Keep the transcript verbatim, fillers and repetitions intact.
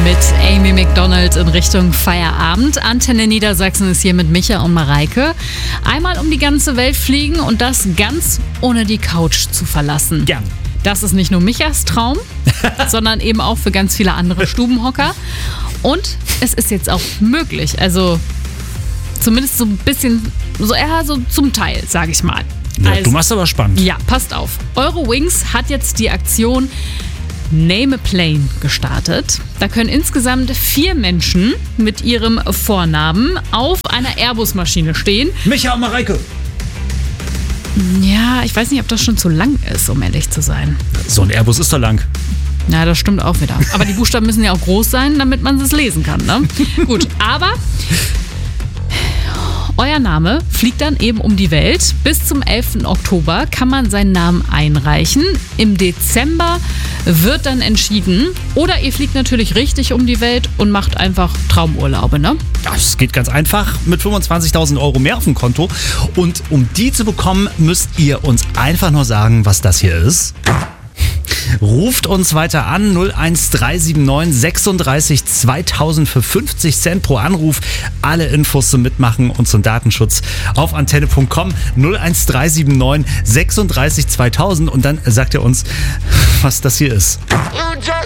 mit Amy Macdonald in Richtung Feierabend. Antenne Niedersachsen ist hier mit Micha und Mareike. Einmal um die ganze Welt fliegen und das ganz ohne die Couch zu verlassen. Gern. Das ist nicht nur Michas Traum, sondern eben auch für ganz viele andere Stubenhocker. Und es ist jetzt auch möglich. Also zumindest so ein bisschen, so eher so zum Teil, sage ich mal. Ja, also, du machst aber spannend. Ja, passt auf. Eurowings hat jetzt die Aktion Name a Plane gestartet. Da können insgesamt vier Menschen mit ihrem Vornamen auf einer Airbus-Maschine stehen. Micha und Mareike. Ja, ich weiß nicht, ob das schon zu lang ist, um ehrlich zu sein. So ein Airbus ist doch lang. Ja, das stimmt auch wieder. Aber die Buchstaben müssen ja auch groß sein, damit man es lesen kann, ne? Gut, aber euer Name fliegt dann eben um die Welt. Bis zum elften Oktober kann man seinen Namen einreichen. Im Dezember wird dann entschieden. Oder ihr fliegt natürlich richtig um die Welt und macht einfach Traumurlaube, ne? Das geht ganz einfach mit fünfundzwanzigtausend Euro mehr auf dem Konto. Und um die zu bekommen, müsst ihr uns einfach nur sagen, was das hier ist. Ruft uns weiter an, null eins drei sieben neun sechsunddreißig zweitausend für fünfzig Cent pro Anruf. Alle Infos zum Mitmachen und zum Datenschutz auf antenne punkt com, null eins drei sieben neun sechsunddreißig zweitausend und dann sagt ihr uns, was das hier ist.